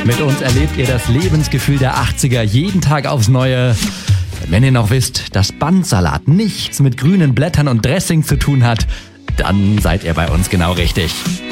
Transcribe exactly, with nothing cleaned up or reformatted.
Mit uns erlebt ihr das Lebensgefühl der achtziger jeden Tag aufs Neue. Wenn ihr noch wisst, dass Bandsalat nichts mit grünen Blättern und Dressing zu tun hat, dann seid ihr bei uns genau richtig.